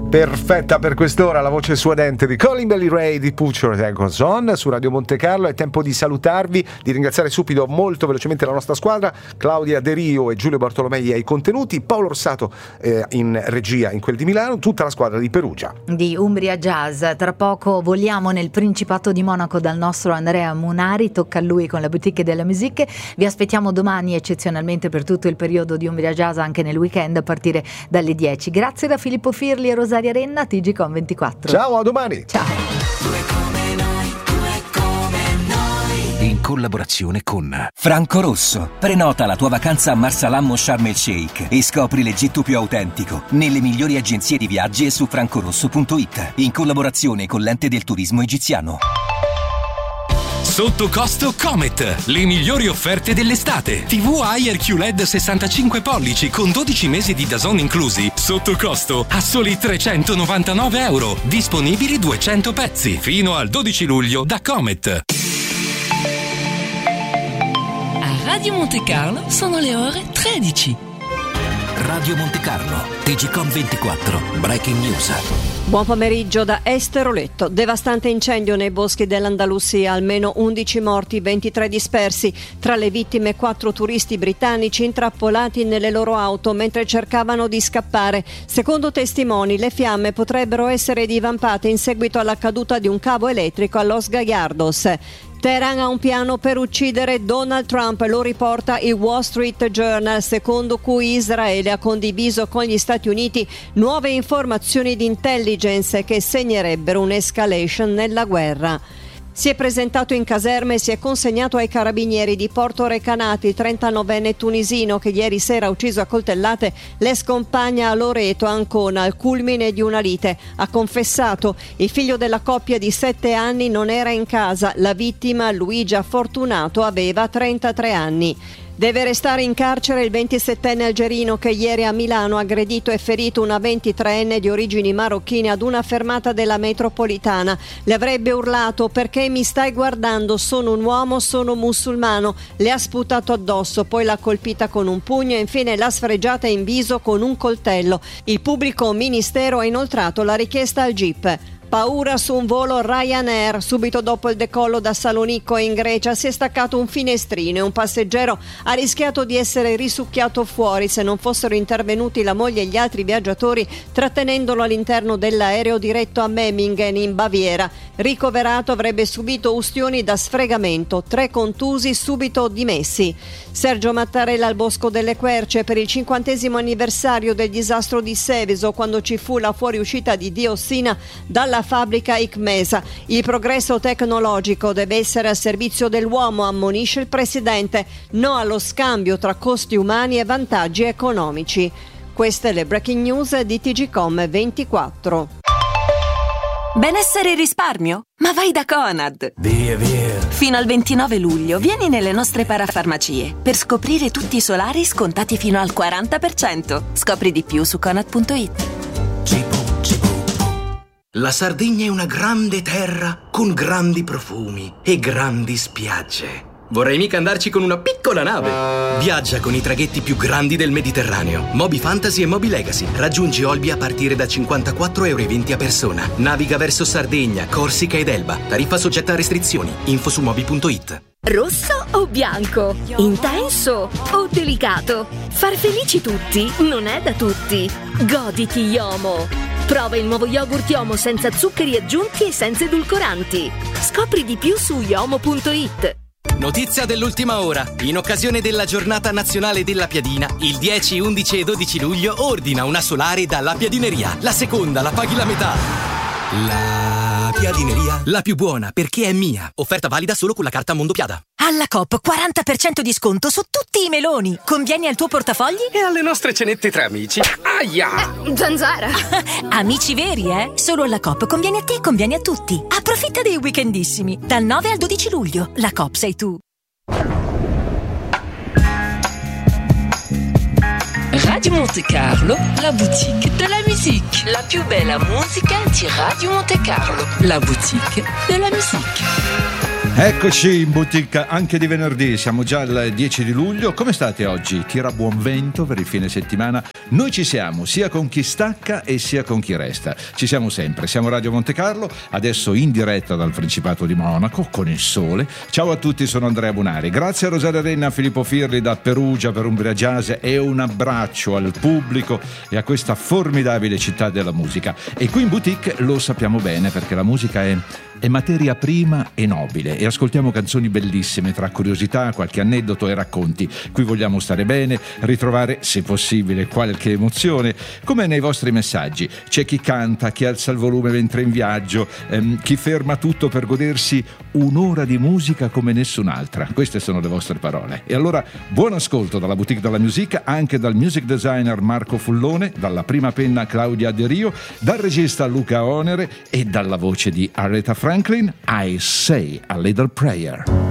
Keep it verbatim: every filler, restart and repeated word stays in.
Perfetta per quest'ora la voce suadente di Colin Belly Ray di Put Your Ankles On su Radio Monte Carlo. È tempo di salutarvi, di ringraziare subito molto velocemente la nostra squadra, Claudia De Rio e Giulio Bartolomei ai contenuti, Paolo Orsato eh, in regia in quel di Milano, tutta la squadra di Perugia. Di Umbria Jazz. Tra poco voliamo nel Principato di Monaco dal nostro Andrea Munari, tocca a lui con la Boutique della Musique. Vi aspettiamo domani eccezionalmente per tutto il periodo di Umbria Jazz, anche nel weekend a partire dalle dieci. Grazie da Filippo Firli e Rosaria Renna, T G Com ventiquattro. Ciao, a domani. Ciao. In collaborazione con Franco Rosso. Prenota la tua vacanza a Marsalam Sharm el Sheikh e scopri l'Egitto più autentico nelle migliori agenzie di viaggi e su francorosso punto it. In collaborazione con l'Ente del Turismo Egiziano. Sotto costo Comet, le migliori offerte dell'estate. T V I R Q L E D sessantacinque pollici con dodici mesi di D A Z N inclusi. Sotto costo a soli trecentonovantanove euro. Disponibili duecento pezzi fino al dodici luglio da Comet. A Radio Monte Carlo sono le ore tredici. Radio Monte Carlo, T G Com ventiquattro, Breaking News. Buon pomeriggio da Esteroletto. Devastante incendio nei boschi dell'Andalusia, almeno undici morti, ventitré dispersi. Tra le vittime quattro turisti britannici intrappolati nelle loro auto mentre cercavano di scappare. Secondo testimoni, le fiamme potrebbero essere divampate in seguito alla caduta di un cavo elettrico a Los Gallardos. Teheran ha un piano per uccidere Donald Trump, lo riporta il Wall Street Journal, secondo cui Israele ha condiviso con gli Stati Uniti nuove informazioni di intelligence che segnerebbero un'escalation nella guerra. Si è presentato in caserme e si è consegnato ai carabinieri di Porto Recanati il trentanovenne tunisino che ieri sera ha ucciso a coltellate l'ex compagna a Loreto, Ancona, al culmine di una lite. Ha confessato: il figlio della coppia di sette anni non era in casa, la vittima, Luigia Fortunato, aveva trentatré anni. Deve restare in carcere il ventisettenne algerino che ieri a Milano ha aggredito e ferito una ventitreenne di origini marocchine ad una fermata della metropolitana. Le avrebbe urlato: perché mi stai guardando? Sono un uomo, sono musulmano. Le ha sputato addosso, poi l'ha colpita con un pugno e infine l'ha sfregiata in viso con un coltello. Il pubblico ministero ha inoltrato la richiesta al G I P. Paura su un volo Ryanair. Subito dopo il decollo da Salonicco in Grecia si è staccato un finestrino e un passeggero ha rischiato di essere risucchiato fuori se non fossero intervenuti la moglie e gli altri viaggiatori trattenendolo all'interno dell'aereo diretto a Memmingen in Baviera. Ricoverato, avrebbe subito ustioni da sfregamento, tre contusi subito dimessi. Sergio Mattarella al Bosco delle Querce per il cinquantesimo anniversario del disastro di Seveso, quando ci fu la fuoriuscita di diossina dalla fabbrica Icmesa. Il progresso tecnologico deve essere al servizio dell'uomo, ammonisce il presidente. No allo scambio tra costi umani e vantaggi economici. Queste le breaking news di T G Com ventiquattro. Benessere e risparmio? Ma vai da Conad! Via, via! Fino al ventinove luglio vieni nelle nostre parafarmacie per scoprire tutti i solari scontati fino al quaranta per cento. Scopri di più su conad punto it. La Sardegna è una grande terra con grandi profumi e grandi spiagge. Vorrei mica andarci con una piccola nave. Viaggia con i traghetti più grandi del Mediterraneo. Moby Fantasy e Moby Legacy. Raggiungi Olbia a partire da cinquantaquattro euro e venti a persona. Naviga verso Sardegna, Corsica ed Elba. Tariffa soggetta a restrizioni. Info su moby punto it. Rosso o bianco? Intenso o delicato? Far felici tutti non è da tutti. Goditi Yomo. Prova il nuovo yogurt Yomo senza zuccheri aggiunti e senza edulcoranti. Scopri di più su yomo punto it. Notizia dell'ultima ora. In occasione della giornata nazionale della piadina, il dieci, undici e dodici luglio ordina una solare dalla Piadineria. La seconda la paghi la metà. La Piadineria, la più buona perché è mia. Offerta valida solo con la carta Mondopiada. Alla Coop quaranta per cento di sconto su tutti i meloni. Convieni al tuo portafogli? E alle nostre cenette tra amici. Aia! Eh, zanzara! Amici veri, eh? Solo alla Coop conviene a te e conviene a tutti. Approfitta dei weekendissimi. Dal nove al dodici luglio. La Coop sei tu. Radio Monte Carlo, la boutique de la musique. La più bella musica di Radio Monte Carlo. La boutique de la musique. Eccoci in boutique anche di venerdì, siamo già al dieci di luglio. Come state oggi? Tira buon vento per il fine settimana. Noi ci siamo, sia con chi stacca e sia con chi resta. Ci siamo sempre, siamo Radio Monte Carlo, adesso in diretta dal Principato di Monaco con il sole. Ciao a tutti, sono Andrea Munari. Grazie a Rosaria Renna, a Filippo Firri da Perugia per Umbria Jazz e un abbraccio al pubblico e a questa formidabile città della musica. E qui in boutique lo sappiamo bene perché la musica è è materia prima e nobile e ascoltiamo canzoni bellissime tra curiosità, qualche aneddoto e racconti. Qui vogliamo stare bene, ritrovare se possibile qualche emozione, come nei vostri messaggi. C'è chi canta, chi alza il volume mentre è in viaggio, ehm, chi ferma tutto per godersi un'ora di musica come nessun'altra. Queste sono le vostre parole. E allora buon ascolto dalla Boutique della Musica, anche dal music designer Marco Fullone, dalla prima penna Claudia De Rio, dal regista Luca Onere e dalla voce di Aretha Franklin, I Say a Little Prayer.